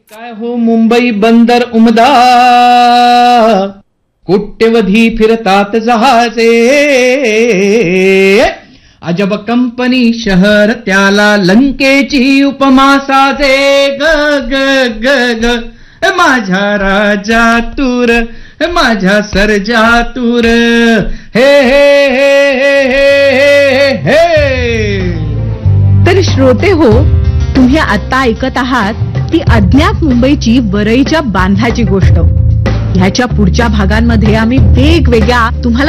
काय हो मुंबई बंदर उमदा, कोट्यवधी फिरतात जहाजे, अजब कंपनी शहर त्याला लंकेची उपमा साजे. ग ग ग ग माझ्या राजा तूर, माझ्या सर्जा तूर, हे हे हे हे हे हे. तर श्रोते हो, तुम्ही आता ऐकत आहात ती अज्ञात मुंबईची वरईच्या बांधाची गोष्ट. ह्याच्या पुढच्या भागांमध्ये आम्ही वेगवेगळ्या तुम्हाला